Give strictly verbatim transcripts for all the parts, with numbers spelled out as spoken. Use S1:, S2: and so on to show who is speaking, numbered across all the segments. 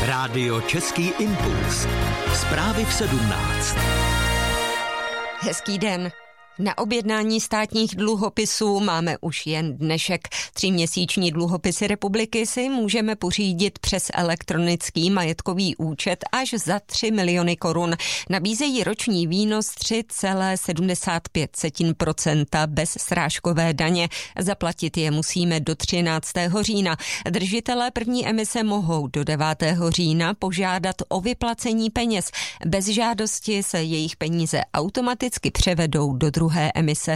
S1: Rádio Český impuls. Zprávy v sedmnáct.
S2: Hezký den. Na objednání státních dluhopisů máme už jen dnešek. Tříměsíční dluhopisy republiky si můžeme pořídit přes elektronický majetkový účet až za tři miliony korun. Nabízejí roční výnos tři celá sedmdesát pět procenta bez srážkové daně. Zaplatit je musíme do třináctého října. Držitelé první emise mohou do devátého října požádat o vyplacení peněz. Bez žádosti se jejich peníze automaticky převedou do druhé emise.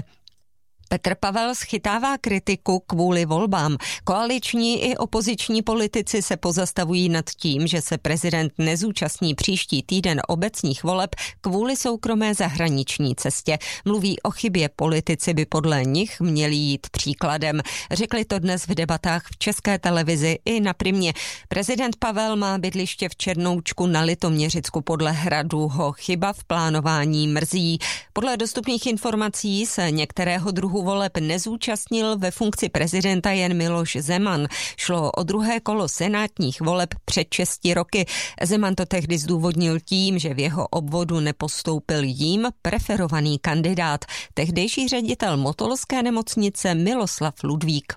S2: Petr Pavel schytává kritiku kvůli volbám. Koaliční i opoziční politici se pozastavují nad tím, že se prezident nezúčastní příští týden obecních voleb kvůli soukromé zahraniční cestě. Mluví o chybě, politici by podle nich měli jít příkladem. Řekli to dnes v debatách v České televizi i na Primě. Prezident Pavel má bydliště v Černoučku na Litoměřicku podle Hradu. Ho chyba v plánování mrzí. Podle dostupných informací se některého druhu voleb nezúčastnil ve funkci prezidenta jen Miloš Zeman. Šlo o druhé kolo senátních voleb před šesti roky. Zeman to tehdy zdůvodnil tím, že v jeho obvodu nepostoupil jím preferovaný kandidát, tehdejší ředitel motolské nemocnice Miloslav Ludvík.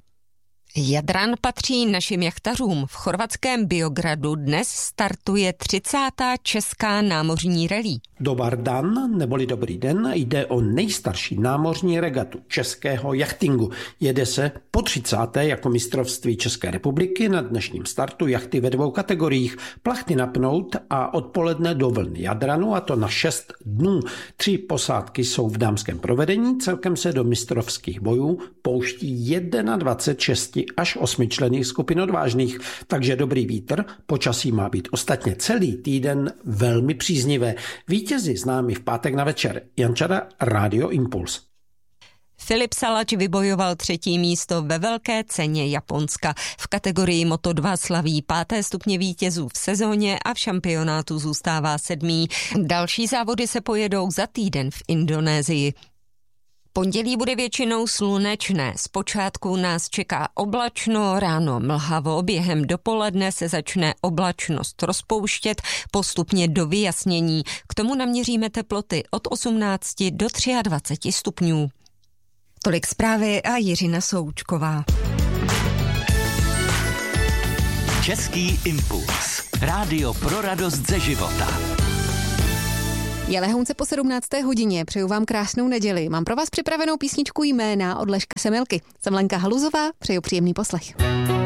S2: Jadran patří našim jachtařům. V chorvatském Biogradu dnes startuje třicátá česká námořní rally.
S3: Dobar dan, neboli dobrý den, jde o nejstarší námořní regatu českého jachtingu. Jede se po třicáté jako mistrovství České republiky. Na dnešním startu jachty ve dvou kategoriích. Plachty napnout a odpoledne do vlny Jadranu, a to na šest dnů. Tři posádky jsou v dámském provedení, celkem se do mistrovských bojů pouští dvacet jedna šesti až osmičlenných skupin odvážných, takže dobrý vítr, počasí má být ostatně celý týden velmi příznivé. Vítězi známí v pátek na večer. Jan Čada, Rádio Impuls.
S2: Filip Salač vybojoval třetí místo ve velké ceně Japonska. V kategorii Moto dva slaví páté stupně vítězů v sezóně a v šampionátu zůstává sedmý. Další závody se pojedou za týden v Indonésii. Pondělí bude většinou slunečné. Zpočátku nás čeká oblačno, ráno mlhavo, během dopoledne se začne oblačnost rozpouštět, postupně do vyjasnění. K tomu naměříme teploty od osmnácti do dvaceti tří stupňů. Tolik zprávy a Jiřina Součková.
S1: Český impuls. Rádio pro radost ze života.
S4: Je lehonce po sedmnácté hodině, přeju vám krásnou neděli. Mám pro vás připravenou písničku Jména od Leška Semilky. Jsem Lenka Haluzová, přeju příjemný poslech.